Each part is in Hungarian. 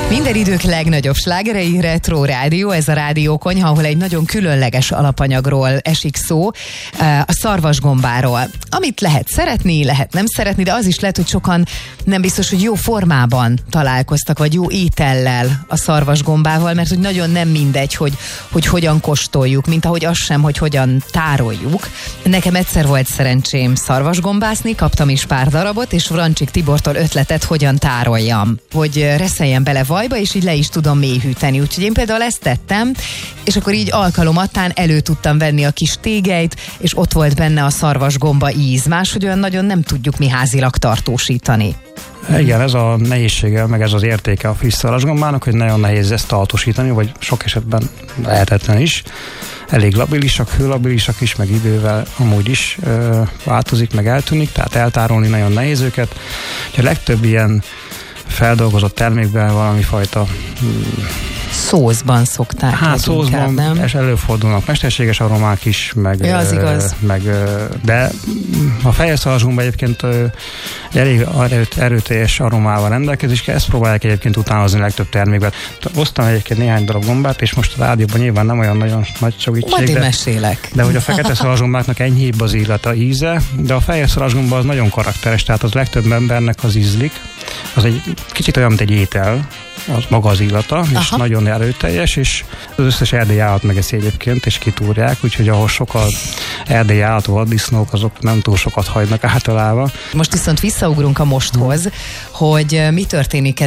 Minden idők legnagyobb slágerei, Retro Rádió, ez a rádiókonyha, ahol egy nagyon különleges alapanyagról esik szó, a szarvasgombáról. Amit lehet szeretni, lehet nem szeretni, de az is lehet, hogy sokan nem biztos, hogy jó formában találkoztak, vagy jó étellel a szarvasgombával, mert hogy nagyon nem mindegy, hogy hogyan kóstoljuk, mint ahogy az sem, hogy hogyan tároljuk. Nekem egyszer volt szerencsém szarvasgombászni, kaptam is pár darabot, és Vrancsik Tibortól ötletet, hogyan tároljam, hogy reszeljen bele vajba, és így le is tudom mélyhűteni. Úgyhogy én például ezt tettem, és akkor így alkalomattán elő tudtam venni a kis tégelyt, és ott volt benne a szarvasgomba íz. Máshogy olyan nagyon nem tudjuk mi házilag tartósítani. Igen, ez a nehézsége, meg ez az értéke a friss szarvasgombának, hogy nagyon nehéz ezt tartósítani, vagy sok esetben lehetetlen is. Elég labilisak, hőlabilisak is, meg idővel amúgy is változik, meg eltűnik, tehát eltárolni nagyon nehéz őket. A legtöbb ilyen feldolgozott termékben valami fajta szószban szokták. Hát szószban, és előfordulnak mesterséges aromák is, meg, ja, az igaz. De a fehér szarvasgomba egyébként elég erőteljes aromával rendelkezik, és ezt próbálják egyébként utánozni a legtöbb termékben. Hoztam egyébként néhány darab gombát, és most a rádióban nyilván nem olyan nagyon nagy segítség, de hogy a fekete szarvasgombáknak enyhébb az illata, íze, de a fehér szarvasgomba az nagyon karakteres, tehát az legtöbb embernek az ízlik. Az egy kicsit olyan, mint egy étel, az maga az illata, és nagyon erőteljes, és az összes erdélyi állat megeszi egyébként, és kitúrják, úgyhogy ahol sokkal erdélyi állat, vaddisznók, azok nem túl sokat hagynak általában. Most viszont visszaugrunk a mosthoz, hogy mi történt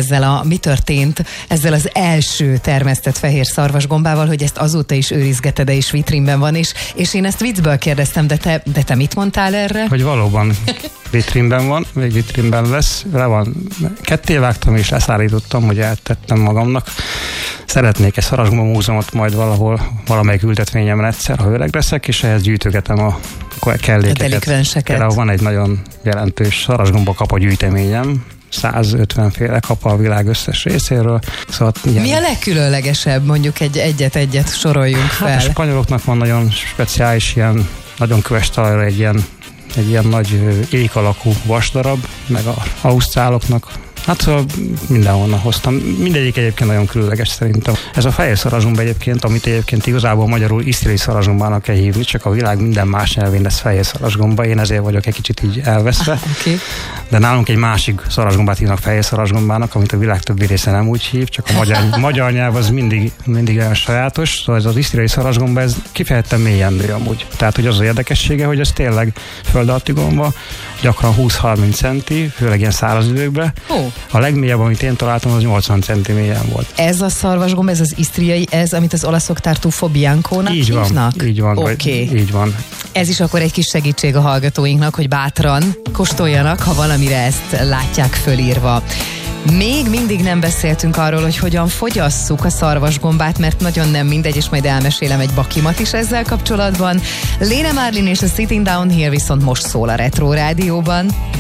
ezzel az első termesztett fehér szarvasgombával, hogy ezt azóta is őrizgeted, és vitrínben van, és én ezt viccből kérdeztem, de te mit mondtál erre? Hogy valóban vitrínben van, még vitrínben lesz, ketté vágtam és leszállítottam, hogy eltettem magamnak. Szeretnék egy szarvasgomba múzeumot majd valamelyik ültetvényemre egyszer, ha öreg leszek, és ehhez gyűjtögetem a kellékeket. A delikvenseket. Például van egy nagyon jelentős szarvasgomba kapa gyűjteményem, 150 féle kapa a világ összes részéről. Szóval, mi a legkülönlegesebb? Mondjuk egyet soroljunk fel. Hát a spanyoloknak van nagyon speciális, ilyen nagyon köves talajra egy ilyen nagy ék alakú vasdarab, meg az ausztráloknak. Hát szóval mindenhonnan hoztam. Mindegyik egyébként nagyon különleges szerintem. Ez a fehér szarvasgomba egyébként, amit egyébként igazából magyarul isztriai szarvasgombának kell hívni, csak a világ minden más nyelvén lesz fehér szarvasgomba, én ezért vagyok egy kicsit így elveszve. Okay. De nálunk egy másik szarvasgombát hívnak fehér szarvasgombának, amit a világ többi része nem úgy hív, csak a magyar nyelv az mindig olyan sajátos. Szóval ez az isztriai szarvasgomba, ez kifejezetten mélyen nő amúgy. Tehát, hogy az a érdekessége, hogy ez tényleg föld alatti gomba, gyakran 20-30 centi, főleg ilyen száraz időkben. A legmélyebb, amit én találtam, az 80 centi mélyen volt. Ez a szarvasgomba, ez az isztriai, ez, amit az olaszok tartufo biancónak hívnak? Így van. Okay. Így van. Ez is akkor egy kis segítség a hallgatóinknak, hogy bátran kóstoljanak, ha valamire ezt látják fölírva. Még mindig nem beszéltünk arról, hogy hogyan fogyasszuk a szarvasgombát, mert nagyon nem mindegy, és majd elmesélem egy bakimat is ezzel kapcsolatban. Lena Marlin és a Sitting Down Here viszont most szól a Retro Rádióban.